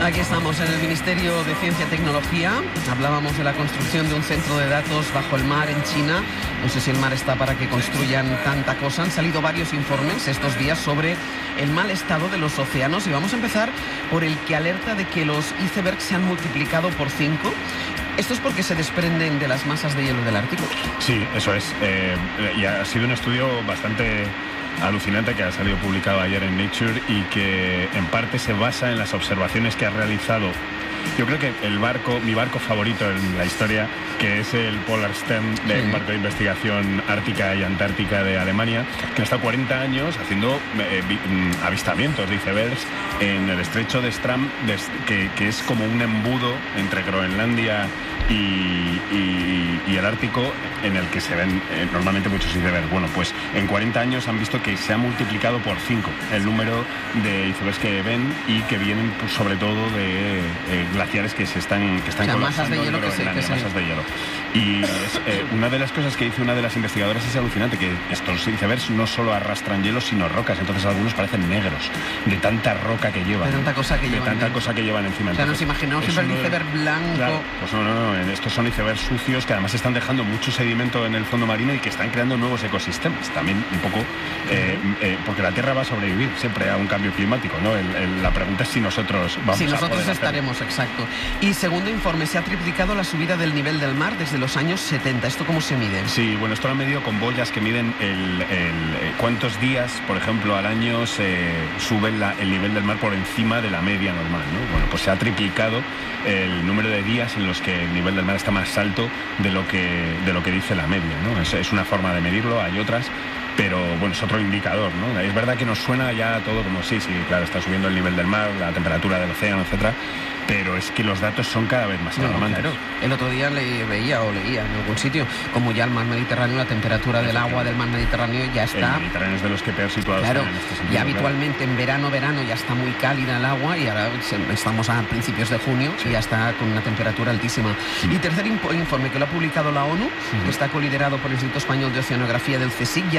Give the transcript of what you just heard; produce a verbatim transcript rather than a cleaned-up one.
Aquí estamos en el Ministerio de Ciencia y Tecnología. Hablábamos de la construcción de un centro de datos bajo el mar en China. No sé si el mar está para que construyan tanta cosa. Han salido varios informes estos días sobre el mal estado de los océanos y vamos a empezar por el que alerta de que los icebergs se han multiplicado por cinco. ¿Esto es porque se desprenden de las masas de hielo del Ártico? Sí, eso es. Eh, y ha sido un estudio bastante alucinante que ha salido publicado ayer en Nature y que en parte se basa en las observaciones que ha realizado. Yo creo que el barco, mi barco favorito en la historia, que es el Polarstern, de un barco de investigación ártica y antártica de Alemania, que ha estado cuarenta años haciendo eh, avistamientos de icebergs en el estrecho de Stram, de, que, que es como un embudo entre Groenlandia y, y, y el Ártico, en el que se ven eh, normalmente muchos icebergs. Bueno, pues en cuarenta años han visto que se ha multiplicado por cinco el número de icebergs que ven y que vienen pues, sobre todo de eh, glaciares que se están que están o sea, colapsando masas de hielo, en que se, que masas se... de hielo. Y es, eh, una de las cosas que dice una de las investigadoras es alucinante, que estos icebergs no solo arrastran hielo, sino rocas. Entonces algunos parecen negros de tanta roca que llevan. De tanta cosa que de llevan. tanta cosa que llevan encima. O sea, Entonces, nos imaginamos siempre el iceberg blanco. Claro, pues no, no, no. Estos son icebergs sucios que además están dejando mucho sedimento en el fondo marino y que están creando nuevos ecosistemas. También un poco, eh, eh, porque la Tierra va a sobrevivir siempre a un cambio climático, ¿no? El, el, la pregunta es si nosotros vamos si a nosotros poder estaremos, hacerlo. Exacto. Y segundo informe, se ha triplicado la subida del nivel del mar desde los años setenta. ¿Esto cómo se mide? Sí, bueno, esto lo han medido con boyas que miden el, el, el cuántos días, por ejemplo, al año se sube la, el nivel del mar por encima de la media normal, ¿no? Bueno, pues se ha triplicado el número de días en los que el nivel del mar está más alto de lo que, de lo que dice la media, ¿no? Es, es una forma de medirlo, hay otras, pero bueno, es otro indicador, ¿no? Es verdad que nos suena ya todo como sí, sí, claro, está subiendo el nivel del mar, la temperatura del océano, etcétera, pero es que los datos son cada vez más alarmantes. No, claro. El otro día le veía o leía en algún sitio como ya el mar Mediterráneo, la temperatura del agua del mar Mediterráneo ya está... El Mediterráneo es de los que peor situados claro, están en este sentido. Ya habitualmente claro. En verano, verano ya está muy cálida el agua y ahora estamos a principios de junio sí. Y ya está con una temperatura altísima. Sí. Y tercer informe que lo ha publicado la ONU, sí. Que está coliderado por el Instituto Español de Oceanografía del CSIC,